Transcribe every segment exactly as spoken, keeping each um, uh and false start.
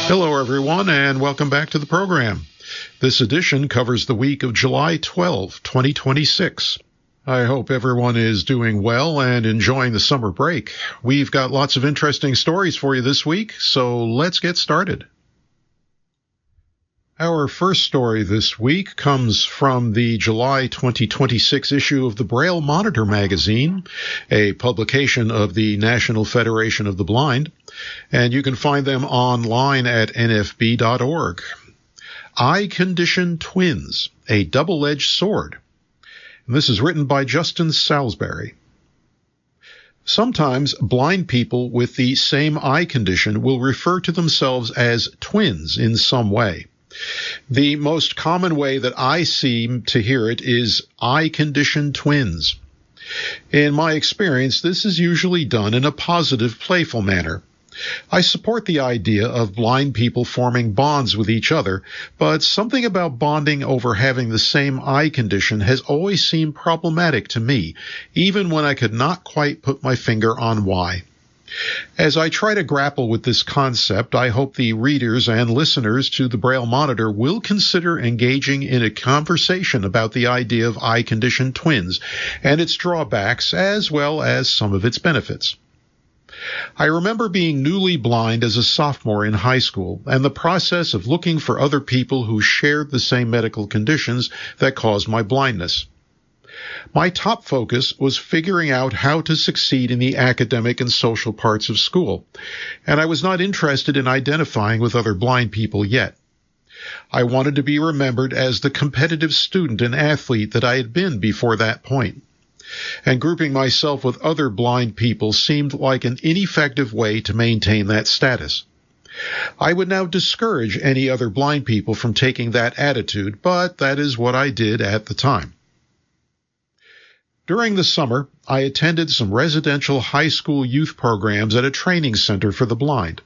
Hello, everyone, and welcome back to the program. This edition covers the week of July twelfth, twenty twenty-six. I hope everyone is doing well and enjoying the summer break. We've got lots of interesting stories for you this week, so let's get started. Our first story this week comes from the July twenty twenty-six issue of the Braille Monitor magazine, a publication of the National Federation of the Blind, and you can find them online at N F B dot org. Eye Condition Twins, a Double-Edged Sword. And this is written by Justin Salisbury. Sometimes blind people with the same eye condition will refer to themselves as twins in some way. The most common way that I seem to hear it is eye condition twins. In my experience, this is usually done in a positive, playful manner. I support the idea of blind people forming bonds with each other, but something about bonding over having the same eye condition has always seemed problematic to me, even when I could not quite put my finger on why. As I try to grapple with this concept, I hope the readers and listeners to the Braille Monitor will consider engaging in a conversation about the idea of eye condition twins and its drawbacks as well as some of its benefits. I remember being newly blind as a sophomore in high school and the process of looking for other people who shared the same medical conditions that caused my blindness. My top focus was figuring out how to succeed in the academic and social parts of school, and I was not interested in identifying with other blind people yet. I wanted to be remembered as the competitive student and athlete that I had been before that point, and grouping myself with other blind people seemed like an ineffective way to maintain that status. I would now discourage any other blind people from taking that attitude, but that is what I did at the time. During the summer, I attended some residential high school youth programs at a training center for the blind.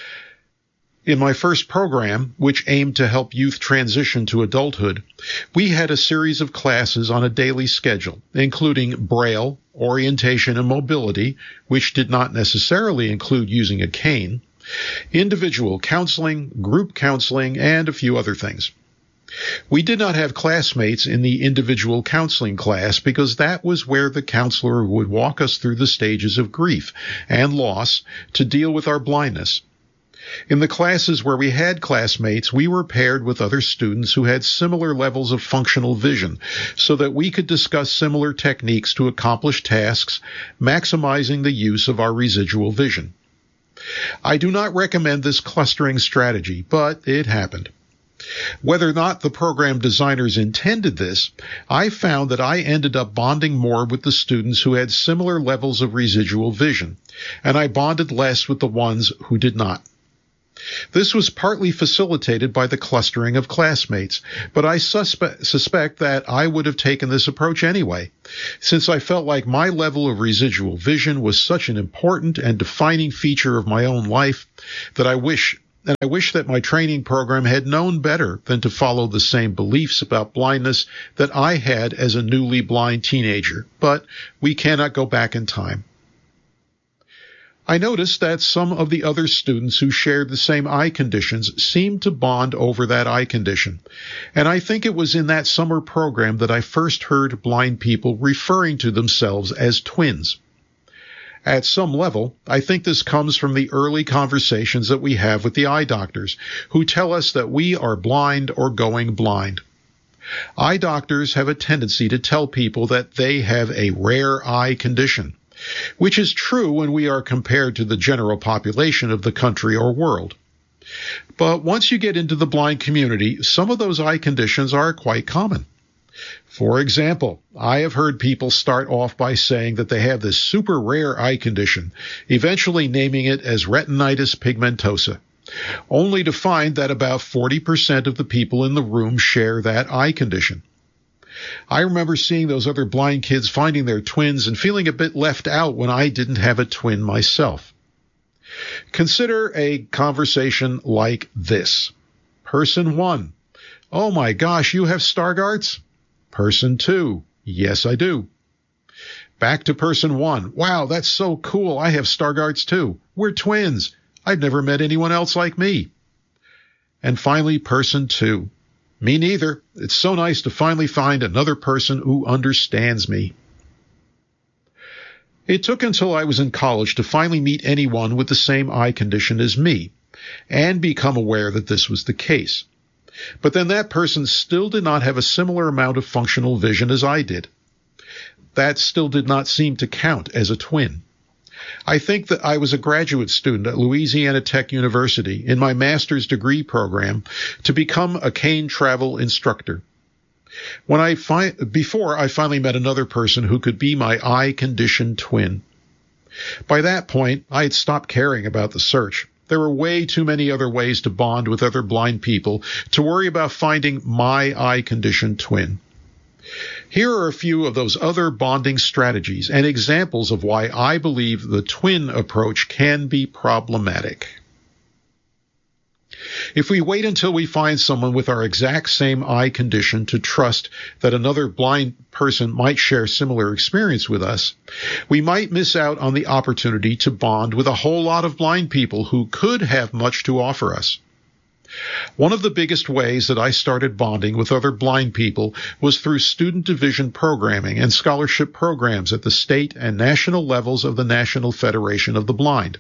In my first program, which aimed to help youth transition to adulthood, we had a series of classes on a daily schedule, including Braille, orientation and mobility, which did not necessarily include using a cane, individual counseling, group counseling, and a few other things. We did not have classmates in the individual counseling class because that was where the counselor would walk us through the stages of grief and loss to deal with our blindness. In the classes where we had classmates, we were paired with other students who had similar levels of functional vision so that we could discuss similar techniques to accomplish tasks, maximizing the use of our residual vision. I do not recommend this clustering strategy, but it happened. Whether or not the program designers intended this, I found that I ended up bonding more with the students who had similar levels of residual vision, and I bonded less with the ones who did not. This was partly facilitated by the clustering of classmates, but I suspe- suspect that I would have taken this approach anyway, since I felt like my level of residual vision was such an important and defining feature of my own life that I wish And I wish that my training program had known better than to follow the same beliefs about blindness that I had as a newly blind teenager, but we cannot go back in time. I noticed that some of the other students who shared the same eye conditions seemed to bond over that eye condition, and I think it was in that summer program that I first heard blind people referring to themselves as twins. At some level, I think this comes from the early conversations that we have with the eye doctors, who tell us that we are blind or going blind. Eye doctors have a tendency to tell people that they have a rare eye condition, which is true when we are compared to the general population of the country or world. But once you get into the blind community, some of those eye conditions are quite common. For example, I have heard people start off by saying that they have this super rare eye condition, eventually naming it as retinitis pigmentosa, only to find that about forty percent of the people in the room share that eye condition. I remember seeing those other blind kids finding their twins and feeling a bit left out when I didn't have a twin myself. Consider a conversation like this. Person one, oh my gosh, you have Stargardt's? Person two, yes, I do. Back to person one, wow, that's so cool. I have Stargardt's too. We're twins. I've never met anyone else like me. And finally, person two. Me neither. It's so nice to finally find another person who understands me. It took until I was in college to finally meet anyone with the same eye condition as me, and become aware that this was the case. But then that person still did not have a similar amount of functional vision as I did. That still did not seem to count as a twin. I think that I was a graduate student at Louisiana Tech University in my master's degree program to become a cane travel instructor. When I fi- before I finally met another person who could be my eye condition twin. By that point, I had stopped caring about the search. There were way too many other ways to bond with other blind people to worry about finding my eye condition twin. Here are a few of those other bonding strategies and examples of why I believe the twin approach can be problematic. If we wait until we find someone with our exact same eye condition to trust that another blind person might share similar experience with us, we might miss out on the opportunity to bond with a whole lot of blind people who could have much to offer us. One of the biggest ways that I started bonding with other blind people was through student division programming and scholarship programs at the state and national levels of the National Federation of the Blind.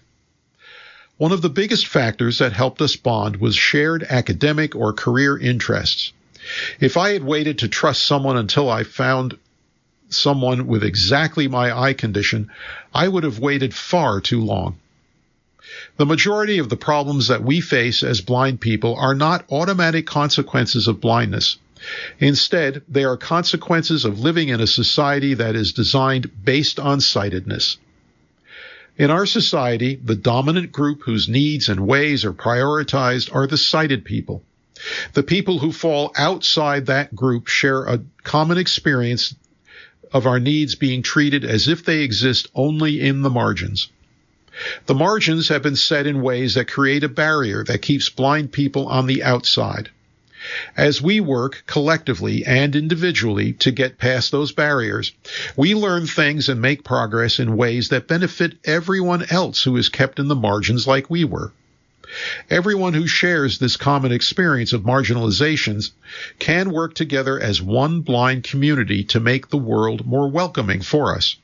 One of the biggest factors that helped us bond was shared academic or career interests. If I had waited to trust someone until I found someone with exactly my eye condition, I would have waited far too long. The majority of the problems that we face as blind people are not automatic consequences of blindness. Instead, they are consequences of living in a society that is designed based on sightedness. In our society, the dominant group whose needs and ways are prioritized are the sighted people. The people who fall outside that group share a common experience of our needs being treated as if they exist only in the margins. The margins have been set in ways that create a barrier that keeps blind people on the outside. As we work collectively and individually to get past those barriers, we learn things and make progress in ways that benefit everyone else who is kept in the margins like we were. Everyone who shares this common experience of marginalizations can work together as one blind community to make the world more welcoming for us.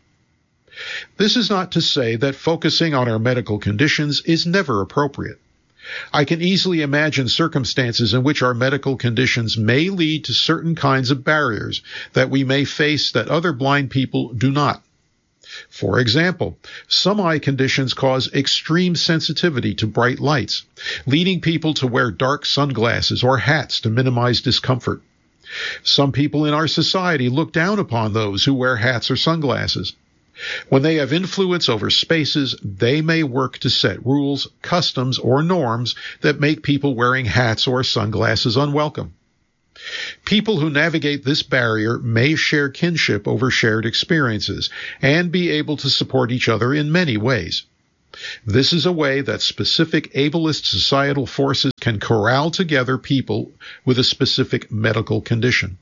This is not to say that focusing on our medical conditions is never appropriate. I can easily imagine circumstances in which our medical conditions may lead to certain kinds of barriers that we may face that other blind people do not. For example, some eye conditions cause extreme sensitivity to bright lights, leading people to wear dark sunglasses or hats to minimize discomfort. Some people in our society look down upon those who wear hats or sunglasses. When they have influence over spaces, they may work to set rules, customs, or norms that make people wearing hats or sunglasses unwelcome. People who navigate this barrier may share kinship over shared experiences and be able to support each other in many ways. This is a way that specific ableist societal forces can corral together people with a specific medical condition.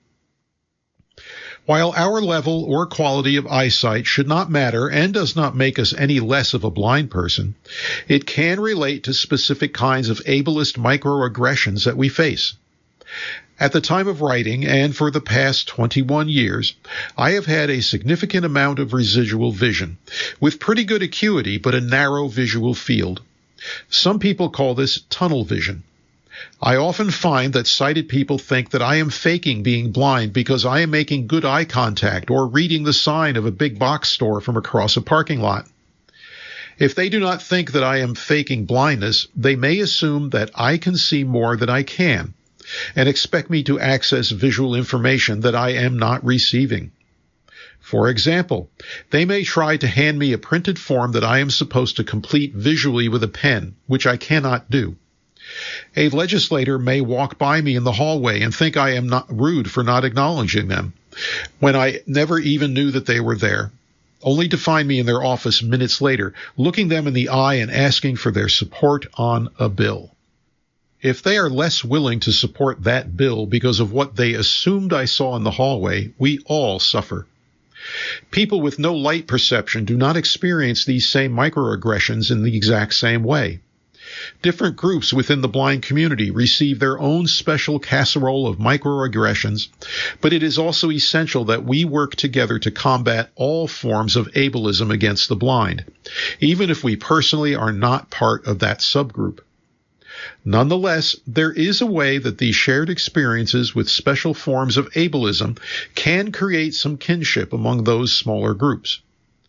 While our level or quality of eyesight should not matter and does not make us any less of a blind person, it can relate to specific kinds of ableist microaggressions that we face. At the time of writing, and for the past twenty-one years, I have had a significant amount of residual vision, with pretty good acuity but a narrow visual field. Some people call this tunnel vision. I often find that sighted people think that I am faking being blind because I am making good eye contact or reading the sign of a big box store from across a parking lot. If they do not think that I am faking blindness, they may assume that I can see more than I can, and expect me to access visual information that I am not receiving. For example, they may try to hand me a printed form that I am supposed to complete visually with a pen, which I cannot do. A legislator may walk by me in the hallway and think I am not rude for not acknowledging them, when I never even knew that they were there, only to find me in their office minutes later, looking them in the eye and asking for their support on a bill. If they are less willing to support that bill because of what they assumed I saw in the hallway, we all suffer. People with no light perception do not experience these same microaggressions in the exact same way. Different groups within the blind community receive their own special casserole of microaggressions, but it is also essential that we work together to combat all forms of ableism against the blind, even if we personally are not part of that subgroup. Nonetheless, there is a way that these shared experiences with special forms of ableism can create some kinship among those smaller groups.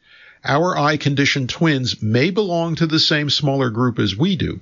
Our eye-conditioned twins may belong to the same smaller group as we do.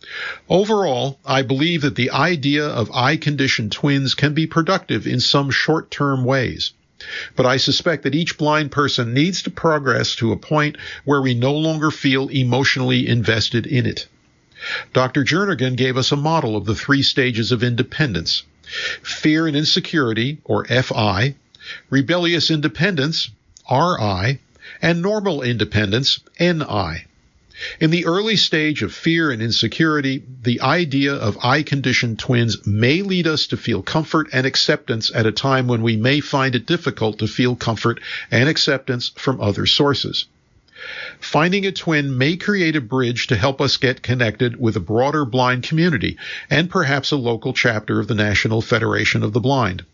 Overall, I believe that the idea of eye-conditioned twins can be productive in some short-term ways. But I suspect that each blind person needs to progress to a point where we no longer feel emotionally invested in it. Doctor Jernigan gave us a model of the three stages of independence: fear and insecurity, or F I, rebellious independence, R I, and normal independence, N I. In the early stage of fear and insecurity, the idea of eye-conditioned twins may lead us to feel comfort and acceptance at a time when we may find it difficult to feel comfort and acceptance from other sources. Finding a twin may create a bridge to help us get connected with a broader blind community and perhaps a local chapter of the National Federation of the Blind.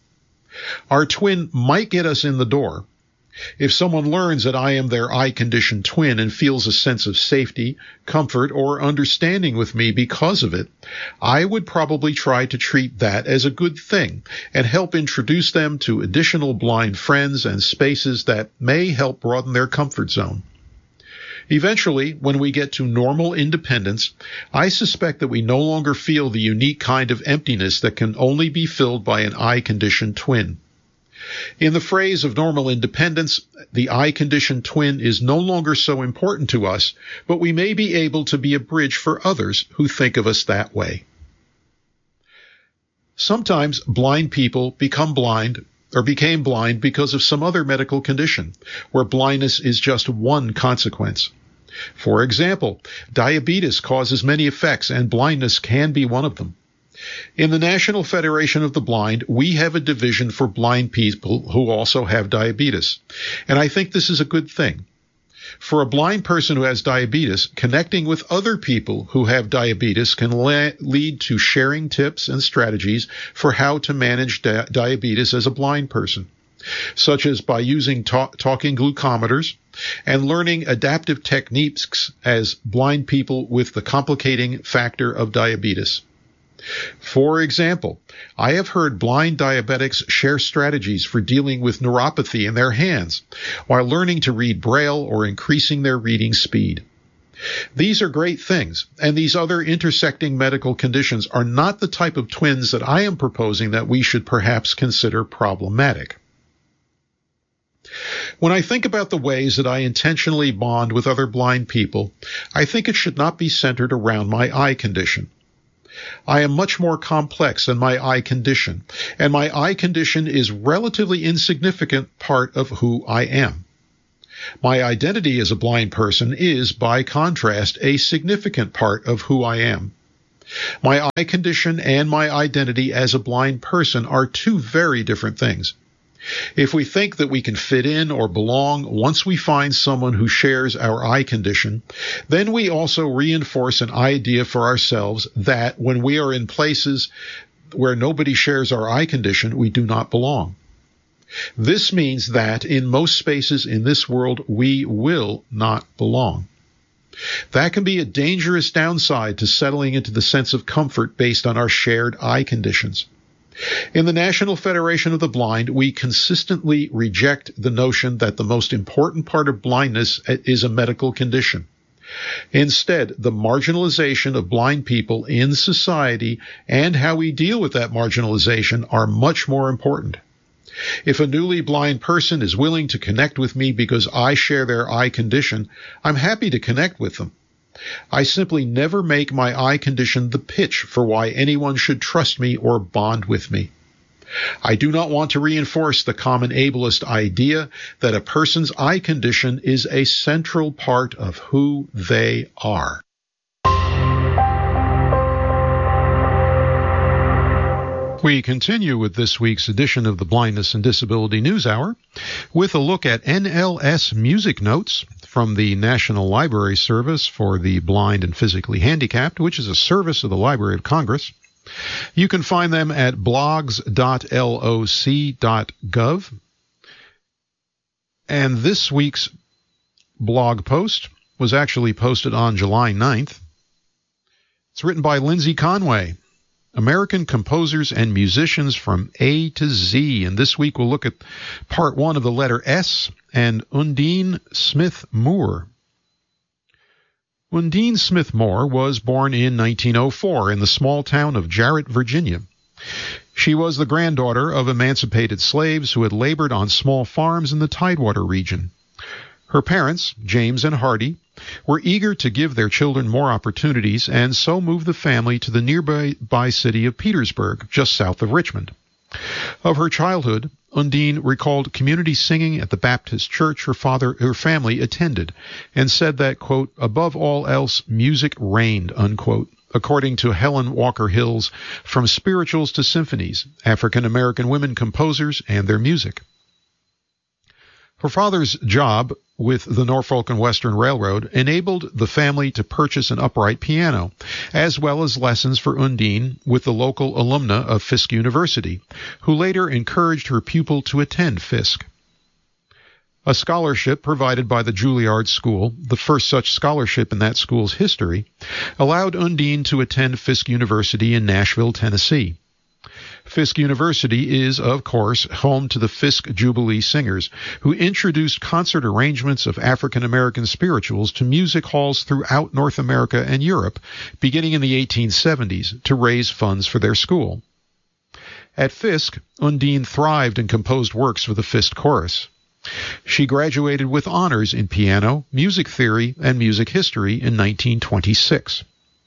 Our twin might get us in the door. If someone learns that I am their eye-conditioned twin and feels a sense of safety, comfort, or understanding with me because of it, I would probably try to treat that as a good thing and help introduce them to additional blind friends and spaces that may help broaden their comfort zone. Eventually, when we get to normal independence, I suspect that we no longer feel the unique kind of emptiness that can only be filled by an eye-conditioned twin. In the phrase of normal independence, the eye-conditioned twin is no longer so important to us, but we may be able to be a bridge for others who think of us that way. Sometimes blind people become blind or became blind because of some other medical condition, where blindness is just one consequence. For example, diabetes causes many effects, and blindness can be one of them. In the National Federation of the Blind, we have a division for blind people who also have diabetes, and I think this is a good thing. For a blind person who has diabetes, connecting with other people who have diabetes can la- lead to sharing tips and strategies for how to manage di- diabetes as a blind person, such as by using ta- talking glucometers and learning adaptive techniques as blind people with the complicating factor of diabetes. For example, I have heard blind diabetics share strategies for dealing with neuropathy in their hands while learning to read Braille or increasing their reading speed. These are great things, and these other intersecting medical conditions are not the type of twins that I am proposing that we should perhaps consider problematic. When I think about the ways that I intentionally bond with other blind people, I think it should not be centered around my eye condition. I am much more complex than my eye condition, and my eye condition is a relatively insignificant part of who I am. My identity as a blind person is, by contrast, a significant part of who I am. My eye condition and my identity as a blind person are two very different things. If we think that we can fit in or belong once we find someone who shares our eye condition, then we also reinforce an idea for ourselves that when we are in places where nobody shares our eye condition, we do not belong. This means that in most spaces in this world, we will not belong. That can be a dangerous downside to settling into the sense of comfort based on our shared eye conditions. In the National Federation of the Blind, we consistently reject the notion that the most important part of blindness is a medical condition. Instead, the marginalization of blind people in society and how we deal with that marginalization are much more important. If a newly blind person is willing to connect with me because I share their eye condition, I'm happy to connect with them. I simply never make my eye condition the pitch for why anyone should trust me or bond with me. I do not want to reinforce the common ableist idea that a person's eye condition is a central part of who they are. We continue with this week's edition of the Blindness and Disability News Hour with a look at N L S music notes from the National Library Service for the Blind and Physically Handicapped, which is a service of the Library of Congress. You can find them at blogs dot loc dot gov. And this week's blog post was actually posted on July ninth. It's written by Lindsay Conway, American Composers and Musicians from A to Z. And this week we'll look at part one of the letter S and Undine Smith Moore. Undine Smith Moore was born in nineteen oh four in the small town of Jarrett, Virginia. She was the granddaughter of emancipated slaves who had labored on small farms in the Tidewater region. Her parents, James and Hardy, were eager to give their children more opportunities and so moved the family to the nearby city of Petersburg, just south of Richmond. Of her childhood, Undine recalled community singing at the Baptist church her father, her family attended, and said that, quote, above all else, music reigned, unquote, according to Helen Walker Hill's From Spirituals to Symphonies, African American Women Composers and Their Music. Her father's job with the Norfolk and Western Railroad enabled the family to purchase an upright piano, as well as lessons for Undine with the local alumna of Fisk University, who later encouraged her pupil to attend Fisk. A scholarship provided by the Juilliard School, the first such scholarship in that school's history, allowed Undine to attend Fisk University in Nashville, Tennessee. Fisk University is, of course, home to the Fisk Jubilee Singers, who introduced concert arrangements of African American spirituals to music halls throughout North America and Europe, beginning in the eighteen seventies, to raise funds for their school. At Fisk, Undine thrived and composed works for the Fisk Chorus. She graduated with honors in piano, music theory, and music history in nineteen twenty-six.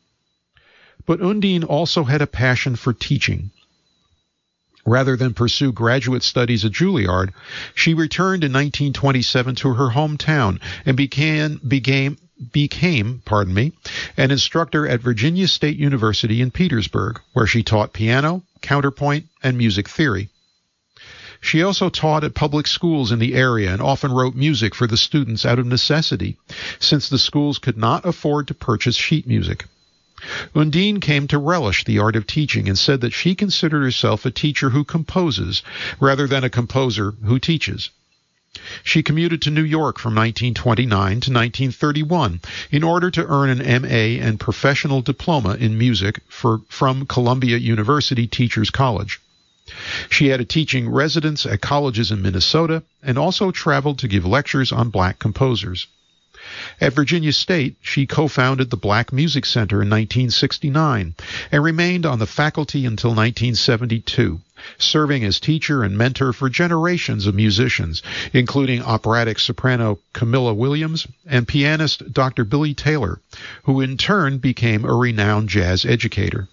But Undine also had a passion for teaching. Rather than pursue graduate studies at Juilliard, she returned in nineteen twenty-seven to her hometown and began, became, became pardon me, an instructor at Virginia State University in Petersburg, where she taught piano, counterpoint, and music theory. She also taught at public schools in the area and often wrote music for the students out of necessity, since the schools could not afford to purchase sheet music. Undine came to relish the art of teaching and said that she considered herself a teacher who composes rather than a composer who teaches. She commuted to New York from nineteen twenty-nine to nineteen thirty-one in order to earn an M A and professional diploma in music for, from Columbia University Teachers College. She had a teaching residence at colleges in Minnesota and also traveled to give lectures on black composers. At Virginia State, she co-founded the Black Music Center in nineteen sixty-nine and remained on the faculty until nineteen seventy-two, serving as teacher and mentor for generations of musicians, including operatic soprano Camilla Williams and pianist Doctor Billy Taylor, who in turn became a renowned jazz educator.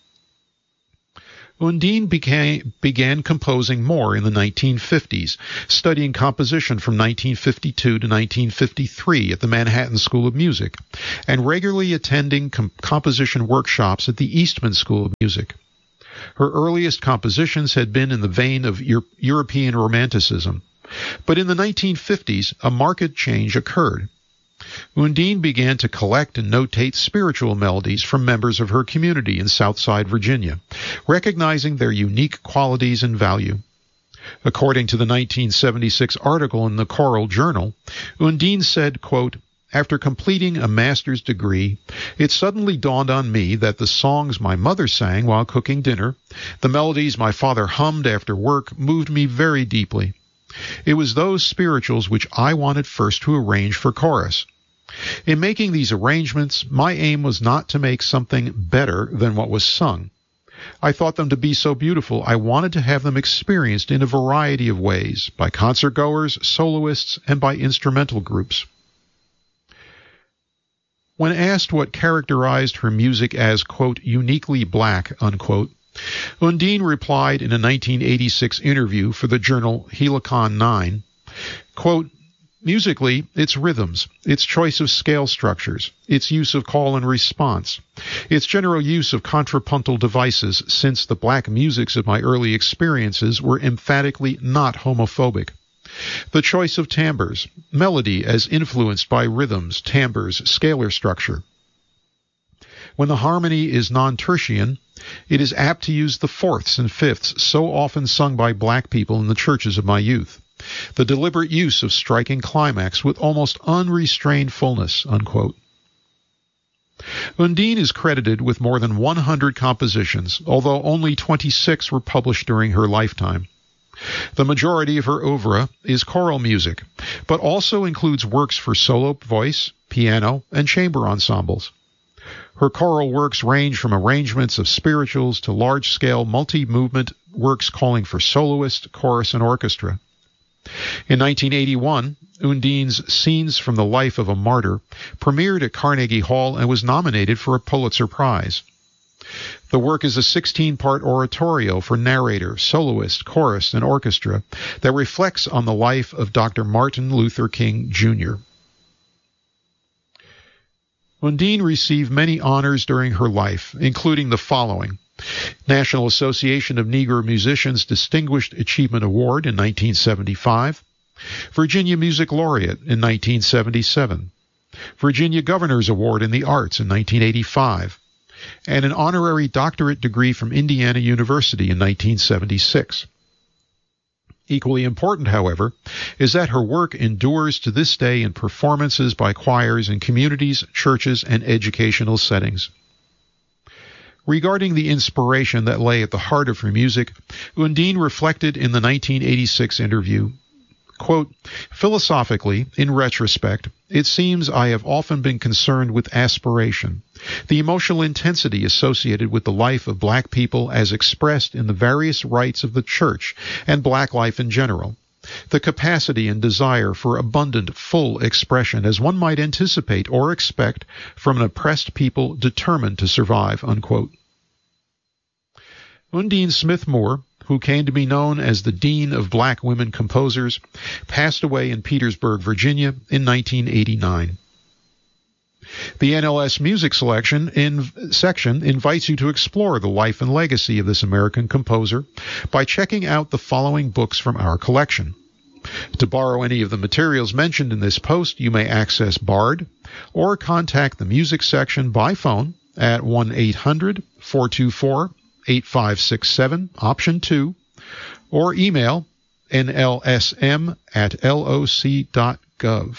Undine became, began composing more in the nineteen fifties, studying composition from nineteen fifty-two to nineteen fifty-three at the Manhattan School of Music, and regularly attending com- composition workshops at the Eastman School of Music. Her earliest compositions had been in the vein of Euro- European Romanticism, but in the nineteen fifties, a marked change occurred. Undine began to collect and notate spiritual melodies from members of her community in Southside Virginia, recognizing their unique qualities and value. According to the nineteen seventy-six article in the Choral Journal, Undine said, quote, after completing a master's degree, it suddenly dawned on me that the songs my mother sang while cooking dinner, the melodies my father hummed after work, moved me very deeply. It was those spirituals which I wanted first to arrange for chorus. In making these arrangements, my aim was not to make something better than what was sung. I thought them to be so beautiful, I wanted to have them experienced in a variety of ways, by concertgoers, soloists, and by instrumental groups. When asked what characterized her music as, quote, uniquely black, unquote, Undine replied in a nineteen eighty-six interview for the journal Helicon nine, quote, Musically, its rhythms, its choice of scale structures, its use of call and response, its general use of contrapuntal devices, since the black musics of my early experiences were emphatically not homophobic. The choice of timbres, melody as influenced by rhythms, timbres, scalar structure. When the harmony is non-tertian, it is apt to use the fourths and fifths so often sung by black people in the churches of my youth. The deliberate use of striking climax with almost unrestrained fullness, unquote. Undine is credited with more than one hundred compositions, although only twenty-six were published during her lifetime. The majority of her oeuvre is choral music, but also includes works for solo voice, piano, and chamber ensembles. Her choral works range from arrangements of spirituals to large-scale multi-movement works calling for soloist, chorus, and orchestra. In nineteen eighty-one, Undine's Scenes from the Life of a Martyr premiered at Carnegie Hall and was nominated for a Pulitzer Prize. The work is a sixteen-part oratorio for narrator, soloist, chorus, and orchestra that reflects on the life of Doctor Martin Luther King, Junior Undine received many honors during her life, including the following: National Association of Negro Musicians Distinguished Achievement Award in nineteen seventy-five, Virginia Music Laureate in nineteen seventy-seven, Virginia Governor's Award in the Arts in nineteen eighty-five, and an honorary doctorate degree from Indiana University in nineteen seventy-six. Equally important, however, is that her work endures to this day in performances by choirs in communities, churches, and educational settings. Regarding the inspiration that lay at the heart of her music, Undine reflected in the nineteen eighty-six interview, quote, "Philosophically, in retrospect, it seems I have often been concerned with aspiration, the emotional intensity associated with the life of black people as expressed in the various rites of the church and black life in general, the capacity and desire for abundant, full expression as one might anticipate or expect from an oppressed people determined to survive," unquote. Undine Smith Moore, who came to be known as the Dean of Black Women Composers, passed away in Petersburg, Virginia in nineteen eighty-nine. The N L S Music Selection in, section invites you to explore the life and legacy of this American composer by checking out the following books from our collection. To borrow any of the materials mentioned in this post, you may access Bard or contact the music section by phone at one eight hundred, four two four, eight five six seven, option two, or email N L S M at L O C dot gov.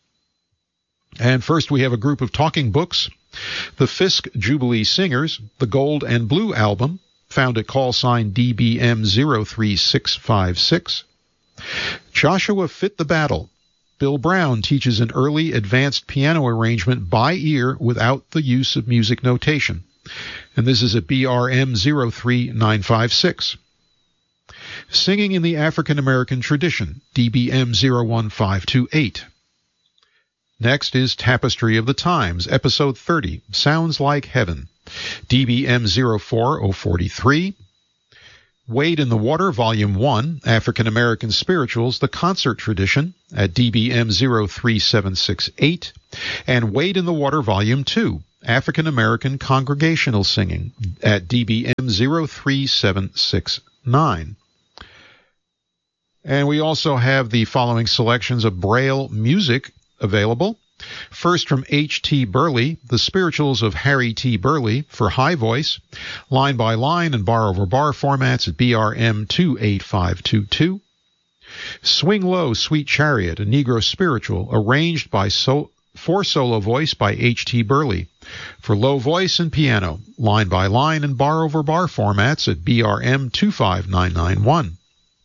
And first we have a group of talking books. The Fisk Jubilee Singers, the Gold and Blue album, found at call sign D B M zero three six five six. Joshua Fit the Battle. Bill Brown teaches an early advanced piano arrangement by ear without the use of music notation. And this is at B R M zero three nine five six. Singing in the African American Tradition, D B M zero one five two eight. Next is Tapestry of the Times, Episode thirty, Sounds Like Heaven, D B M zero four zero four three. Wade in the Water, Volume one, African American Spirituals, The Concert Tradition, at D B M zero three seven six eight. And Wade in the Water, Volume two, African American Congregational Singing, at D B M zero three seven six nine. And we also have the following selections of Braille music available. First, from H T Burley, The Spirituals of Harry T. Burley for high voice, line by line and bar over bar formats at B R M two eight five two two. Swing Low, Sweet Chariot, a Negro spiritual, arranged by so, for solo voice by H T Burley for low voice and piano, line by line and bar over bar formats at B R M two five nine nine one.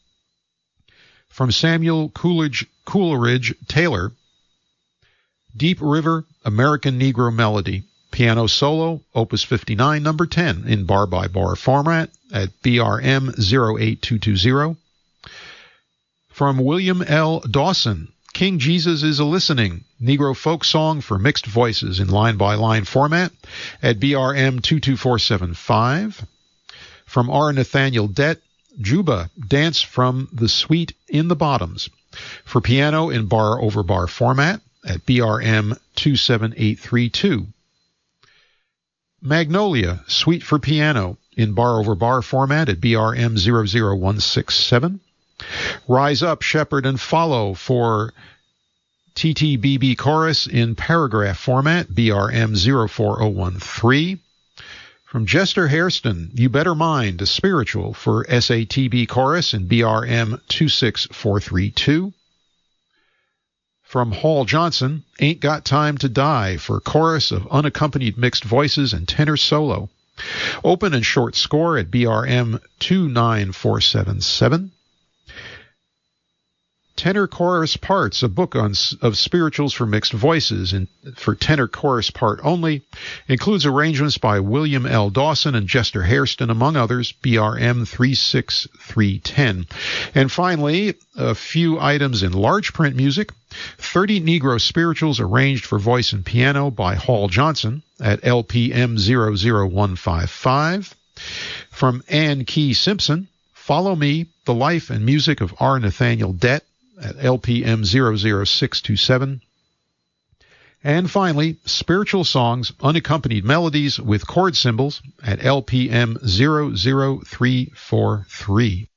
From Samuel Coleridge, Coleridge Taylor, Deep River, American Negro Melody, piano solo, Opus fifty-nine, number ten, in bar-by-bar format at B R M zero eight two two zero. From William L. Dawson, King Jesus is a Listening, Negro folk song for mixed voices in line-by-line format at B R M two two four seven five. From R. Nathaniel Dett, Juba, Dance from the Suite in the Bottoms, for piano in bar-over-bar format at B R M two seven eight three two. Magnolia, suite for piano in bar-over-bar format at B R M zero zero one six seven. Rise Up, Shepherd, and Follow for T T B B Chorus in paragraph format, B R M zero four zero one three. From Jester Hairston, You Better Mind, a spiritual for S A T B Chorus in B R M two six four three two. From Hall Johnson, Ain't Got Time to Die for chorus of unaccompanied mixed voices and tenor solo. Open and short score at B R M two nine four seven seven. Tenor Chorus Parts, a book on, of spirituals for mixed voices and for tenor chorus part only, includes arrangements by William L. Dawson and Jester Hairston, among others, B R M three six three one zero. And finally, a few items in large print music, thirty Negro spirituals arranged for voice and piano by Hall Johnson at L P M zero zero one five five. From Ann Key Simpson, Follow Me, The Life and Music of R. Nathaniel Dett at L P M zero zero six two seven. And finally, Spiritual Songs, Unaccompanied Melodies with Chord Symbols at L P M zero zero three four three.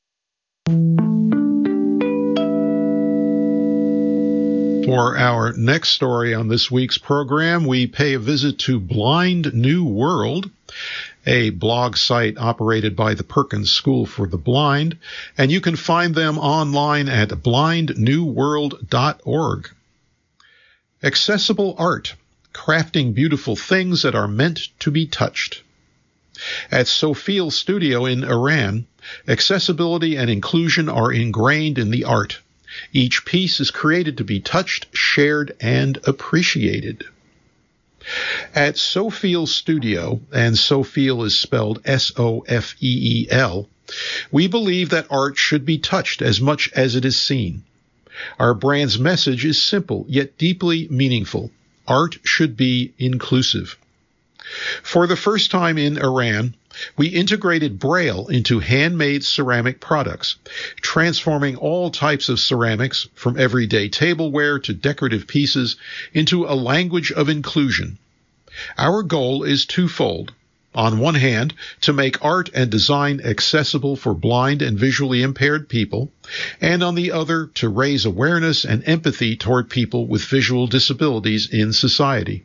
For our next story on this week's program, we pay a visit to Blind New World, a blog site operated by the Perkins School for the Blind, and you can find them online at blind new world dot org. Accessible art, crafting beautiful things that are meant to be touched. At Sophil Studio in Iran, accessibility and inclusion are ingrained in the art. Each piece is created to be touched, shared, and appreciated. At Sophil Studio, and Sophil is spelled S O F E E L, we believe that art should be touched as much as it is seen. Our brand's message is simple, yet deeply meaningful. Art should be inclusive. For the first time in Iran, we integrated Braille into handmade ceramic products, transforming all types of ceramics, from everyday tableware to decorative pieces, into a language of inclusion. Our goal is twofold. On one hand, to make art and design accessible for blind and visually impaired people, and on the other, to raise awareness and empathy toward people with visual disabilities in society.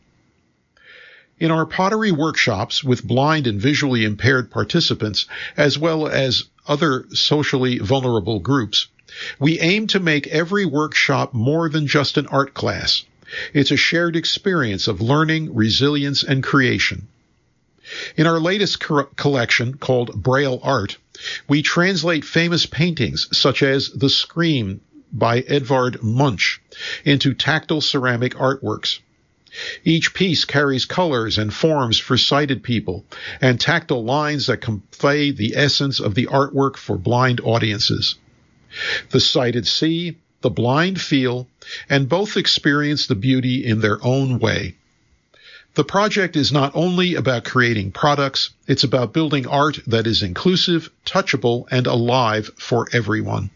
In our pottery workshops with blind and visually impaired participants, as well as other socially vulnerable groups, we aim to make every workshop more than just an art class. It's a shared experience of learning, resilience, and creation. In our latest co- collection, called Braille Art, we translate famous paintings such as The Scream by Edvard Munch into tactile ceramic artworks. Each piece carries colors and forms for sighted people and tactile lines that convey the essence of the artwork for blind audiences. The sighted see, the blind feel, and both experience the beauty in their own way. The project is not only about creating products, it's about building art that is inclusive, touchable, and alive for everyone.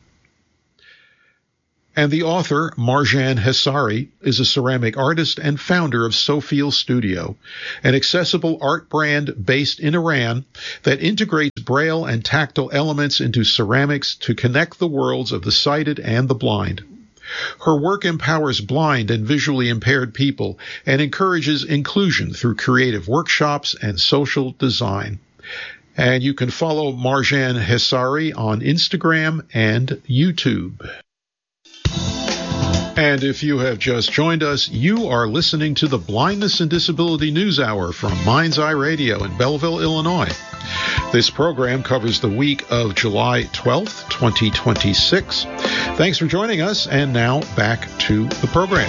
And the author, Marjan Hessari, is a ceramic artist and founder of Sophil Studio, an accessible art brand based in Iran that integrates Braille and tactile elements into ceramics to connect the worlds of the sighted and the blind. Her work empowers blind and visually impaired people and encourages inclusion through creative workshops and social design. And you can follow Marjan Hessari on Instagram and YouTube. And if you have just joined us, you are listening to the Blindness and Disability News Hour from Mind's Eye Radio in Belleville, Illinois. This program covers the week of July twelfth, twenty twenty-six. Thanks for joining us, and now back to the program.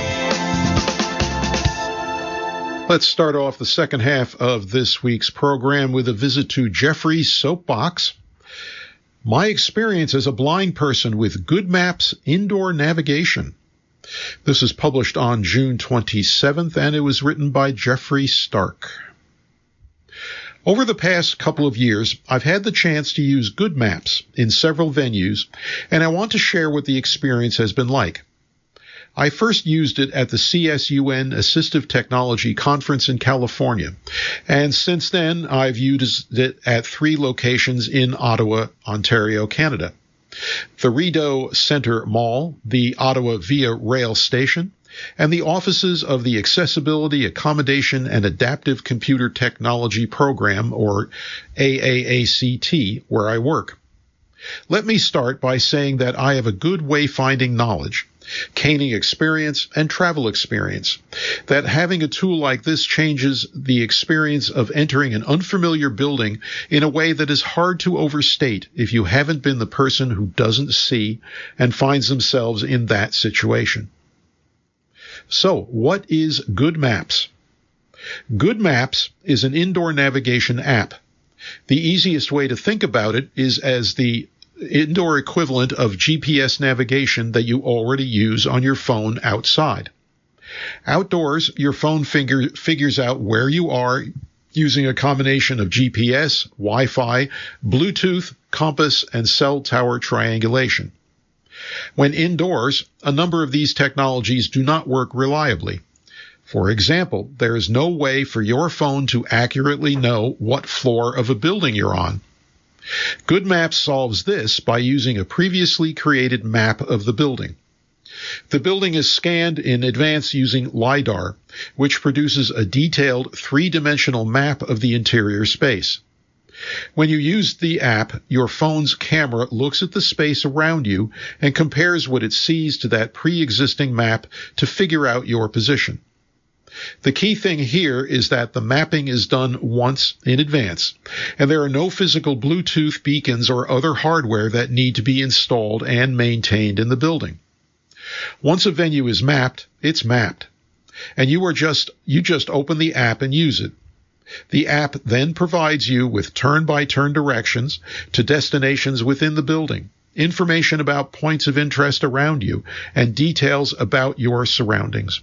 Let's start off the second half of this week's program with a visit to Jeffrey's Soapbox. My experience as a blind person with Good Maps Indoor Navigation. This is published on June twenty-seventh, and it was written by Jeffrey Stark. Over the past couple of years, I've had the chance to use Good Maps in several venues, and I want to share what the experience has been like. I first used it at the C S U N Assistive Technology Conference in California, and since then I've used it at three locations in Ottawa, Ontario, Canada. The Rideau Centre Mall, the Ottawa Via Rail Station, and the offices of the Accessibility, Accommodation, and Adaptive Computer Technology Program, or A A A C T, where I work. Let me start by saying that I have a good wayfinding knowledge, caning experience, and travel experience, that having a tool like this changes the experience of entering an unfamiliar building in a way that is hard to overstate if you haven't been the person who doesn't see and finds themselves in that situation. So, what is Good Maps? Good Maps is an indoor navigation app. The easiest way to think about it is as the indoor equivalent of G P S navigation that you already use on your phone outside. Outdoors, your phone finger, figures out where you are using a combination of G P S, Wi-Fi, Bluetooth, compass, and cell tower triangulation. When indoors, a number of these technologies do not work reliably. For example, there is no way for your phone to accurately know what floor of a building you're on. Good Maps solves this by using a previously created map of the building. The building is scanned in advance using LiDAR, which produces a detailed three-dimensional map of the interior space. When you use the app, your phone's camera looks at the space around you and compares what it sees to that pre-existing map to figure out your position. The key thing here is that the mapping is done once in advance, and there are no physical Bluetooth beacons or other hardware that need to be installed and maintained in the building. Once a venue is mapped, it's mapped, and you are just you just open the app and use it. The app then provides you with turn-by-turn directions to destinations within the building, information about points of interest around you, and details about your surroundings.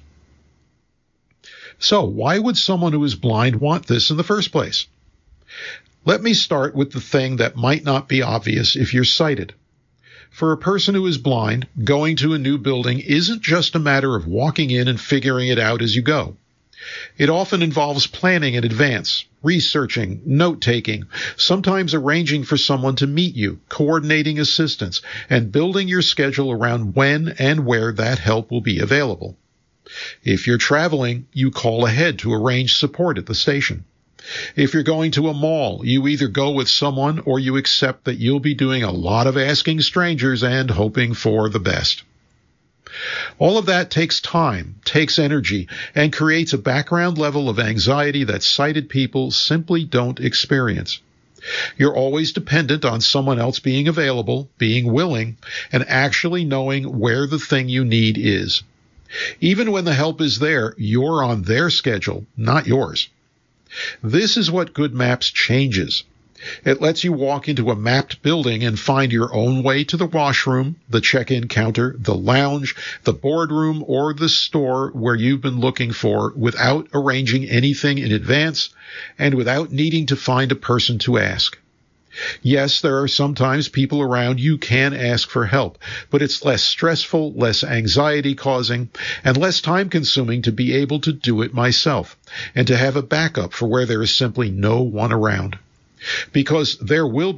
So, why would someone who is blind want this in the first place? Let me start with the thing that might not be obvious if you're sighted. For a person who is blind, going to a new building isn't just a matter of walking in and figuring it out as you go. It often involves planning in advance, researching, note-taking, sometimes arranging for someone to meet you, coordinating assistance, and building your schedule around when and where that help will be available. If you're traveling, you call ahead to arrange support at the station. If you're going to a mall, you either go with someone or you accept that you'll be doing a lot of asking strangers and hoping for the best. All of that takes time, takes energy, and creates a background level of anxiety that sighted people simply don't experience. You're always dependent on someone else being available, being willing, and actually knowing where the thing you need is. Even when the help is there, you're on their schedule, not yours. This is what Good Maps changes. It lets you walk into a mapped building and find your own way to the washroom, the check-in counter, the lounge, the boardroom, or the store where you've been looking for without arranging anything in advance and without needing to find a person to ask. Yes, there are sometimes people around you can ask for help, but it's less stressful, less anxiety-causing, and less time-consuming to be able to do it myself and to have a backup for where there is simply no one around. Because there will